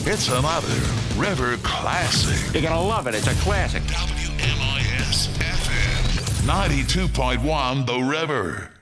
It's another River classic. You're gonna love it. It's a classic. WMIS FM 92.1 The River.